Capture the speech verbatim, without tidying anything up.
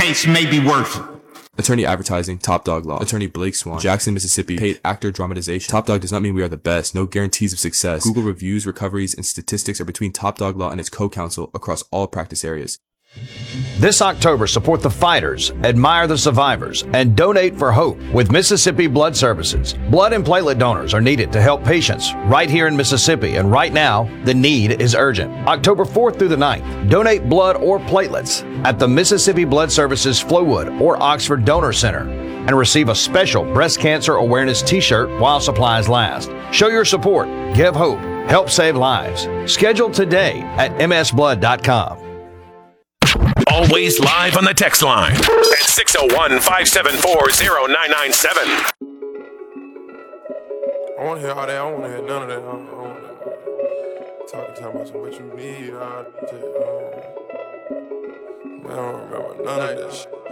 case may be worth it. Attorney Advertising, Top Dog Law. Attorney Blake Swan, Jackson, Mississippi. Paid actor dramatization. Top Dog does not mean we are the best. No guarantees of success. Google reviews, recoveries, and statistics are between Top Dog Law and its co-counsel across all practice areas. This October, support the fighters, admire the survivors, and donate for hope with Mississippi Blood Services. Blood and platelet donors are needed to help patients right here in Mississippi, and right now, the need is urgent. October fourth through the ninth, donate blood or platelets at the Mississippi Blood Services Flowood or Oxford Donor Center and receive a special breast cancer awareness t-shirt while supplies last. Show your support, give hope, help save lives. Schedule today at m s blood dot com. Always live on the text line at six oh one, five seven four, oh nine nine seven. I want to hear all that. I don't want to hear none of that. I don't, I don't want to talking, talking about some what you need. I, I don't remember none of this shit.